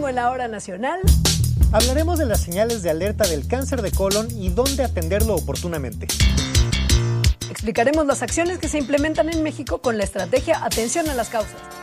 domingo en la Hora Nacional hablaremos de las señales de alerta del cáncer de colon y dónde atenderlo oportunamente. explicaremos las acciones que se implementan en México con la estrategia Atención a las Causas.